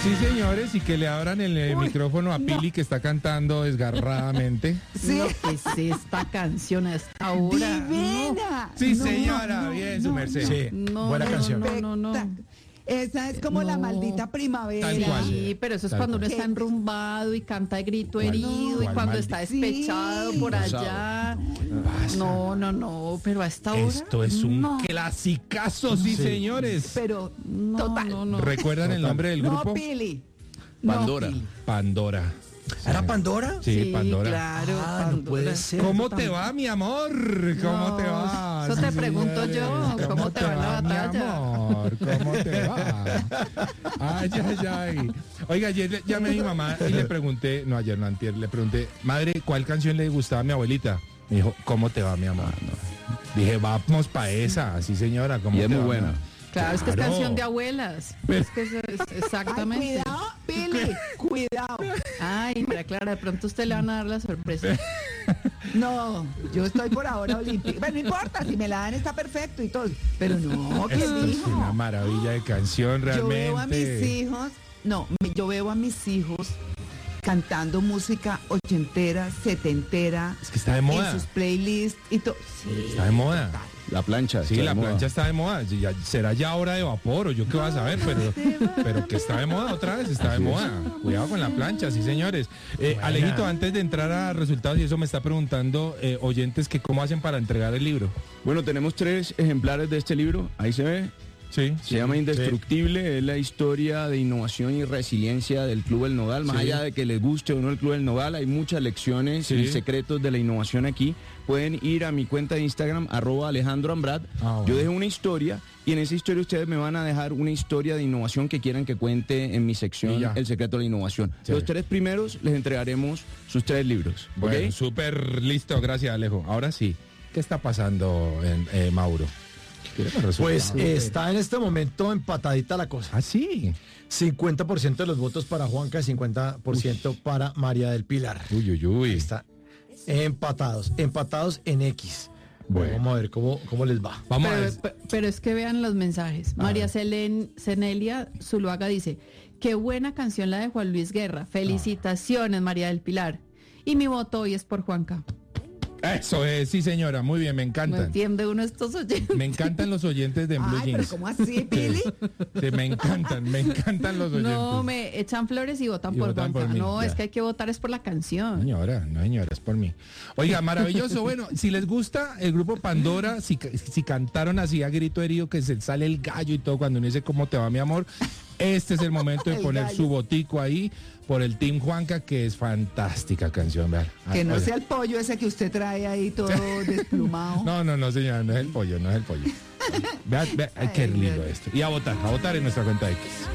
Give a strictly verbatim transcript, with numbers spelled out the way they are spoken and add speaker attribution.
Speaker 1: Sí, señores, y que le abran el eh,
Speaker 2: Uy,
Speaker 1: micrófono a Pili,
Speaker 2: no.
Speaker 1: que está cantando desgarradamente.
Speaker 2: Sí.
Speaker 3: No, ¿qué es esta canción a esta hora?
Speaker 2: Divina.
Speaker 1: Sí,
Speaker 2: No,
Speaker 1: señora,
Speaker 2: no,
Speaker 1: bien, su
Speaker 2: no,
Speaker 1: merced.
Speaker 4: Sí,
Speaker 3: No,
Speaker 4: buena
Speaker 3: no,
Speaker 4: canción.
Speaker 3: no, no, no.
Speaker 2: Espectac- Esa es como la
Speaker 3: No.
Speaker 2: maldita primavera.
Speaker 1: Tal cual.
Speaker 3: Sí, pero eso es
Speaker 1: Tal
Speaker 3: cuando
Speaker 1: cual.
Speaker 3: uno está enrumbado y canta de grito
Speaker 1: ¿Cuál?
Speaker 3: herido y
Speaker 1: ¿Cuál
Speaker 3: cuando
Speaker 1: maldita?
Speaker 3: está despechado
Speaker 2: Sí.
Speaker 3: por allá. No, no, no, pero a esta hora.
Speaker 1: Esto es un
Speaker 3: no,
Speaker 1: clasicazo, sí,
Speaker 4: Sí.
Speaker 1: señores.
Speaker 2: Pero
Speaker 3: no,
Speaker 2: total.
Speaker 3: no, no.
Speaker 1: ¿Recuerdan el nombre del grupo?
Speaker 2: No, Pili.
Speaker 5: Pandora.
Speaker 2: No, Pili.
Speaker 1: Pandora.
Speaker 4: ¿Era Pandora?
Speaker 1: Sí,
Speaker 3: Sí,
Speaker 1: Pandora.
Speaker 3: claro.
Speaker 4: Ah, no
Speaker 3: Pandora.
Speaker 4: puede ser.
Speaker 1: ¿Cómo te va, mi amor? ¿Cómo
Speaker 3: No,
Speaker 1: te va?
Speaker 3: eso te
Speaker 1: Sí,
Speaker 3: pregunto
Speaker 1: señores.
Speaker 3: yo, ¿cómo te va en la
Speaker 1: mi
Speaker 3: batalla?
Speaker 1: amor? ¿Cómo te va? Ay, ay, ay. Oiga, ayer le- llamé a mi mamá y le pregunté, no, ayer no, antier, le pregunté, madre, ¿cuál canción le gustaba a mi abuelita? Me dijo, ¿cómo te va, mi amor? Dije, vamos pa' esa, sí, señora, ¿cómo
Speaker 5: Y es
Speaker 1: te
Speaker 5: muy
Speaker 1: va,
Speaker 5: buena.
Speaker 1: mi amor?
Speaker 3: Claro, es que es
Speaker 1: Claro.
Speaker 3: canción de abuelas.
Speaker 1: Pero-
Speaker 3: Es que es, es-
Speaker 2: Ay,
Speaker 3: exactamente.
Speaker 2: cuidado, Pili. Cuidado.
Speaker 3: Ay, María Clara, de pronto usted le van a dar la sorpresa.
Speaker 2: No, yo estoy por ahora olímpica. Bueno, no importa, si me la dan está perfecto y todo. Pero no, ¿qué
Speaker 1: Esto es
Speaker 2: dijo?
Speaker 1: una maravilla de canción,
Speaker 2: Yo
Speaker 1: realmente.
Speaker 2: veo a mis hijos, no, me- yo veo a mis hijos cantando música ochentera, setentera,
Speaker 1: Es que está de
Speaker 2: en
Speaker 1: moda.
Speaker 2: sus playlists y todo. Sí,
Speaker 1: Está de moda.
Speaker 5: La plancha.
Speaker 1: Sí,
Speaker 5: está de
Speaker 1: la
Speaker 5: moda.
Speaker 1: plancha está de moda. Sí, ya- será ya hora de vapor o yo qué vas a ver, pero, pero que está de moda otra vez, está de moda. Cuidado con la plancha, sí, señores. Eh,
Speaker 4: Buena.
Speaker 1: Alejito, antes de entrar a resultados, y eso me está preguntando eh, oyentes que cómo hacen para entregar el libro.
Speaker 5: Bueno, tenemos tres ejemplares de este libro. Ahí se ve.
Speaker 1: Sí.
Speaker 5: Se llama Indestructible, es la historia de innovación y resiliencia del Club El Nodal. Más
Speaker 1: Sí.
Speaker 5: allá de que les guste o no el Club El Nodal, hay muchas lecciones
Speaker 1: Sí.
Speaker 5: y secretos de la innovación aquí. Pueden ir a mi cuenta de Instagram, arroba Alejandro Ambrad.
Speaker 1: Ah, bueno.
Speaker 5: Yo dejo una historia y en esa historia ustedes me van a dejar una historia de innovación que quieran que cuente en mi
Speaker 1: Y
Speaker 5: sección
Speaker 1: ya.
Speaker 5: El secreto de la innovación.
Speaker 1: Sí.
Speaker 5: Los tres primeros les entregaremos sus tres libros. ¿ok?
Speaker 1: Bueno, súper listo, gracias, Alejo. Ahora sí, ¿qué está pasando en eh, Mauro? ¿Queremos
Speaker 4: Pues
Speaker 1: resultados?
Speaker 4: eh, está en este momento empatadita la cosa.
Speaker 1: Ah, sí.
Speaker 4: cincuenta por ciento de los votos para Juanca y cincuenta por ciento para María del Pilar.
Speaker 1: Uy, uy, uy.
Speaker 4: Ahí está. Empatados, empatados en X.
Speaker 1: Bueno.
Speaker 4: Vamos a ver cómo, cómo les va.
Speaker 1: Vamos a
Speaker 3: Pero,
Speaker 1: ver.
Speaker 3: pe- pero es que vean los mensajes. María Selen, Cenelia Zuluaga dice, qué buena canción la de Juan Luis Guerra. Felicitaciones, María del Pilar. Y mi voto hoy es por Juanca.
Speaker 1: Eso es, sí, señora, muy bien, me
Speaker 3: ¿No
Speaker 1: encantan.
Speaker 3: entiende uno estos oyentes?
Speaker 1: Me encantan los oyentes de Blue
Speaker 2: Ay, pero
Speaker 1: Jeans.
Speaker 2: ¿cómo así, Pili?
Speaker 1: Sí, me encantan, me encantan los oyentes.
Speaker 3: No, me echan flores y votan
Speaker 1: Y
Speaker 3: por
Speaker 1: votan
Speaker 3: Juanca.
Speaker 1: por mí,
Speaker 3: no,
Speaker 1: ya.
Speaker 3: es que hay que votar es por la canción.
Speaker 1: Señora, no señora, es por mí. Oiga, maravilloso. Bueno, si les gusta el grupo Pandora, si, si cantaron así a grito herido que se sale el gallo y todo cuando uno dice cómo te va, mi amor, este es el momento de
Speaker 2: El
Speaker 1: poner
Speaker 2: gallo.
Speaker 1: su botico ahí por el Team Juanca, que es fantástica canción, vean.
Speaker 2: Que
Speaker 1: Ah,
Speaker 2: no
Speaker 1: oiga.
Speaker 2: sea el pollo ese que usted trae ahí todo desplumado.
Speaker 1: No, no, no, señora, no es el pollo, no es el pollo. Vean, vean, ay, qué
Speaker 2: Ay,
Speaker 1: lindo
Speaker 2: no.
Speaker 1: esto. Y a votar, a votar en nuestra cuenta X.